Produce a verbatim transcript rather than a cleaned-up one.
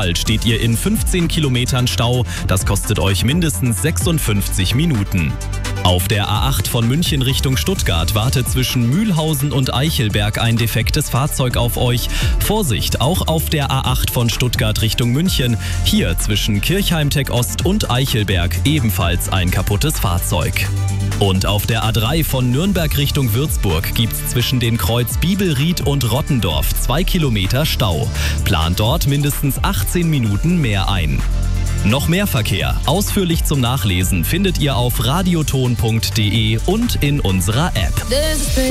Greifswald steht ihr in fünfzehn Kilometern Stau. Das kostet euch mindestens sechsundfünfzig Minuten. Auf der A acht von München Richtung Stuttgart wartet zwischen Mühlhausen und Eichelberg ein defektes Fahrzeug auf euch. Vorsicht, auch auf der A acht von Stuttgart Richtung München. Hier zwischen Kirchheimtech Ost und Eichelberg ebenfalls ein kaputtes Fahrzeug. Und auf der A drei von Nürnberg Richtung Würzburg gibt's zwischen den Kreuz Bibelried und Rottendorf zwei Kilometer Stau. Plant dort mindestens achtzehn Minuten mehr ein. Noch mehr Verkehr, ausführlich zum Nachlesen, findet ihr auf radioton punkt de und in unserer App.